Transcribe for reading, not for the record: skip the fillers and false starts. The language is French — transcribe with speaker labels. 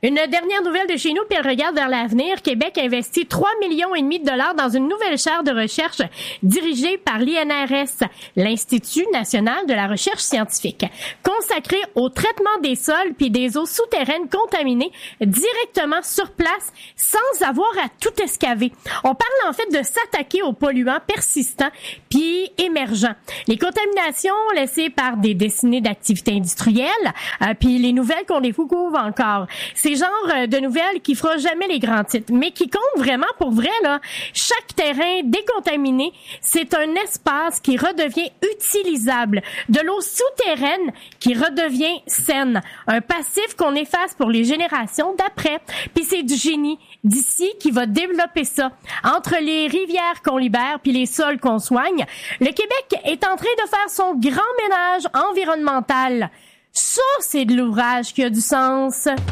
Speaker 1: Une dernière nouvelle de chez nous, puis elle regarde vers l'avenir. Québec investit 3,5 millions de dollars dans une nouvelle chaire de recherche dirigée par l'INRS, l'Institut national de la recherche scientifique, consacrée au traitement des sols puis des eaux souterraines contaminées directement sur place sans avoir à tout excaver. On parle en fait de s'attaquer aux polluants persistants puis émergents. Les contaminations laissées par des décennies d'activités industrielles, puis les nouvelles qu'on découvre encore. C'est genre de nouvelles qui fera jamais les grands titres, mais qui comptent vraiment pour vrai, là. Chaque terrain décontaminé, c'est un espace qui redevient utilisable, de l'eau souterraine qui redevient saine, un passif qu'on efface pour les générations d'après. Puis c'est du génie d'ici qui va développer ça. Entre les rivières qu'on libère puis les sols qu'on soigne, le Québec est en train de faire son grand ménage environnemental. Ça, c'est de l'ouvrage qui a du sens.